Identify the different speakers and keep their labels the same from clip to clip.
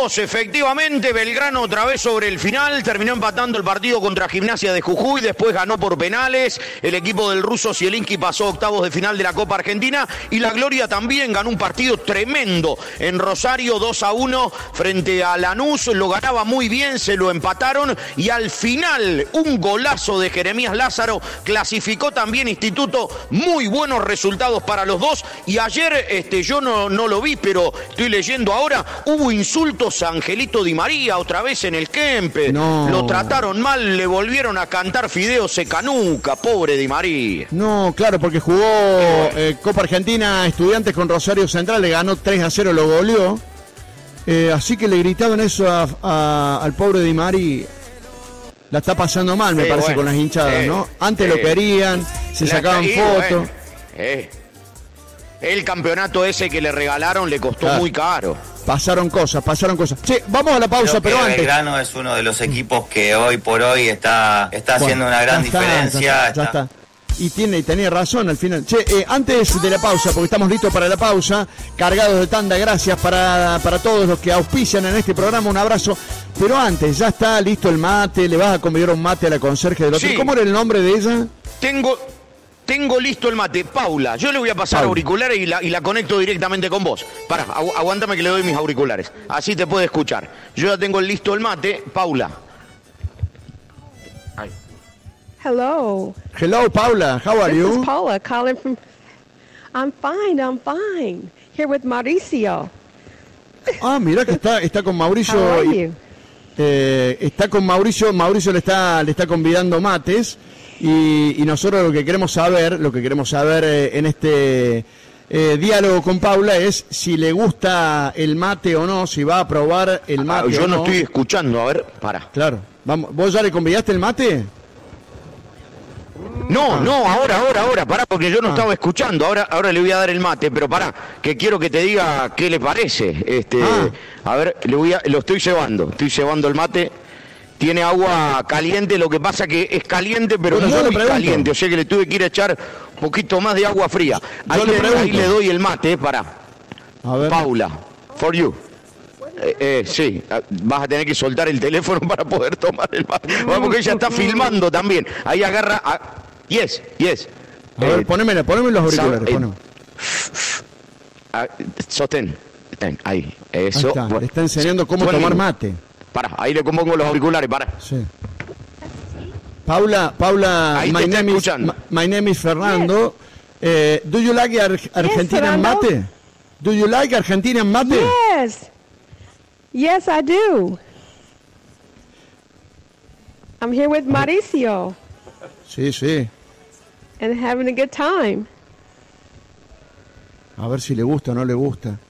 Speaker 1: Volvimos, efectivamente, Belgrano otra vez sobre el final, terminó empatando el partido contra Gimnasia de Jujuy, después ganó por penales, el equipo del ruso Zielinski pasó a octavos de final de la Copa Argentina y la Gloria también ganó un partido tremendo en Rosario, 2-1 frente a Lanús, lo ganaba muy bien, se lo empataron y al final un golazo de Jeremías Lázaro clasificó también Instituto, muy buenos resultados para los dos y ayer yo no lo vi, pero estoy leyendo ahora, hubo insultos a Angelito Di María otra vez en el Kempes.
Speaker 2: No.
Speaker 1: Lo trataron mal, le volvieron a cantar Fideo Secanuca, pobre Di María.
Speaker 2: No, claro, porque jugó Copa Argentina Estudiantes con Rosario Central, le ganó 3-0, lo goleó. Así que le gritaban eso al pobre Di María. La está pasando mal, me parece, con las hinchadas, ¿no? Antes lo querían, se sacaban fotos.
Speaker 1: El campeonato ese que le regalaron le costó muy caro.
Speaker 2: Pasaron cosas. Che, vamos a la pausa, pero antes.
Speaker 3: Belgrano es uno de los equipos que hoy por hoy está haciendo una gran diferencia.
Speaker 2: Ya está. Y tenía razón al final. Che, antes de la pausa, porque estamos listos para la pausa, cargados de tanda, gracias para todos los que auspician en este programa, un abrazo. Pero antes, ya está listo el mate, le vas a convidar un mate a la conserje del hotel. Sí. ¿Cómo era el nombre de ella?
Speaker 1: Tengo listo el mate, Paula. Yo le voy a pasar auriculares y la conecto directamente con vos. Pará, aguántame que le doy mis auriculares. Así te puede escuchar. Yo ya tengo listo el mate, Paula. Ay.
Speaker 4: Hello.
Speaker 2: Hello, Paula. How are you?
Speaker 4: This is Paula calling from... I'm fine. Here with Mauricio.
Speaker 2: Ah, mira que está con Mauricio.
Speaker 4: How are you?
Speaker 2: Está con Mauricio. Mauricio le está convidando mates. Y nosotros lo que queremos saber en este diálogo con Paula es si le gusta el mate o no, si va a probar el mate
Speaker 1: yo
Speaker 2: o no.
Speaker 1: No estoy escuchando, a ver, para.
Speaker 2: Claro, vamos. ¿Vos ya le convidaste el mate?
Speaker 1: No, ahora, pará, porque yo no estaba escuchando, ahora le voy a dar el mate, pero pará, que quiero que te diga qué le parece. A ver, lo estoy llevando el mate. Tiene agua caliente, lo que pasa que es caliente, pero muy caliente. O sea que le tuve que ir a echar un poquito más de agua fría. Ahí le doy el mate, para Paula, for you. Sí, vas a tener que soltar el teléfono para poder tomar el mate. Vamos, porque ella está filmando también. Ahí agarra. Yes.
Speaker 2: A ver, poneme los auriculares.
Speaker 1: Sostén. Ahí, eso.
Speaker 2: Ahí está, le está enseñando cómo tomar mate.
Speaker 1: Pará, ahí le compongo los auriculares, pará.
Speaker 2: Sí. Paula, my name is Fernando. Yes. Do you like Argentinian mate? Do you like Argentinian mate?
Speaker 4: Yes, I do. I'm here with Mauricio.
Speaker 2: Sí.
Speaker 4: And having a good time.
Speaker 2: A ver si le gusta o no le gusta.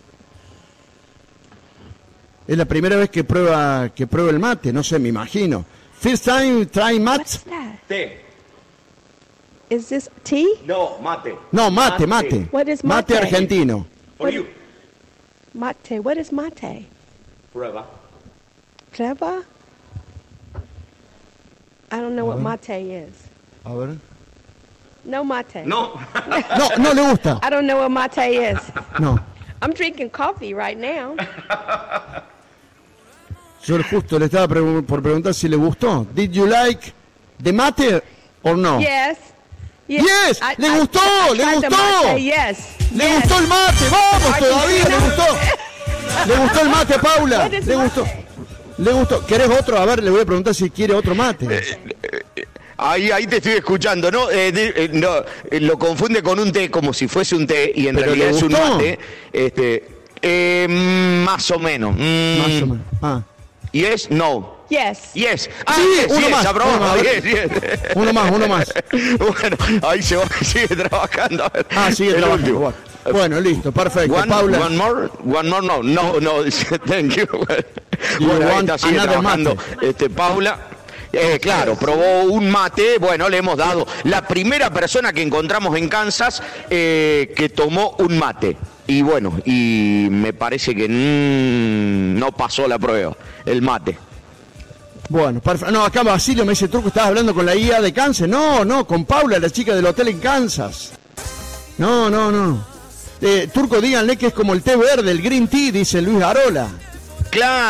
Speaker 2: Es la primera vez que prueba el mate, no sé, me imagino. First time try mate.
Speaker 4: What's that?
Speaker 1: Té.
Speaker 4: Is this tea?
Speaker 1: No, mate.
Speaker 2: No, mate.
Speaker 4: What is mate?
Speaker 2: Mate argentino.
Speaker 1: For you.
Speaker 4: Mate. What is mate?
Speaker 1: Prueba.
Speaker 4: Clever? I don't know what mate is.
Speaker 2: A ver.
Speaker 4: No mate.
Speaker 1: No.
Speaker 2: No le gusta.
Speaker 4: I don't know what mate is.
Speaker 2: No.
Speaker 4: I'm drinking coffee right now.
Speaker 2: Yo justo le estaba por preguntar si le gustó. Did you like the mate or no?
Speaker 4: Yes.
Speaker 2: Yes. Le gustó.
Speaker 4: Mate, yes.
Speaker 2: Le gustó el mate. Vamos, todavía le gustó. Le gustó el mate a Paula. Le gustó. ¿Querés otro? A ver, le voy a preguntar si quiere otro mate.
Speaker 1: Ahí te estoy escuchando, ¿no? Lo confunde con un té como si fuese un té y en realidad es un mate. Más o menos.
Speaker 2: Más o menos.
Speaker 1: Yes, no.
Speaker 4: Yes.
Speaker 2: Uno más. Uno más.
Speaker 1: Bueno, ahí sigue trabajando.
Speaker 2: Sigue trabajando. Bueno, listo, perfecto. Paula.
Speaker 1: One more, no, thank you. Bueno, ahí sigue trabajando Paula. Claro, probó un mate, bueno, le hemos dado la primera persona que encontramos en Kansas que tomó un mate. Y bueno, y me parece que no pasó la prueba, el mate.
Speaker 2: Bueno, perfecto. No, acá Basilio me dice, Turco, ¿estabas hablando con la IA de Kansas? No, con Paula, la chica del hotel en Kansas. No. Turco, díganle que es como el té verde, el green tea, dice Luis Arola.
Speaker 1: Claro.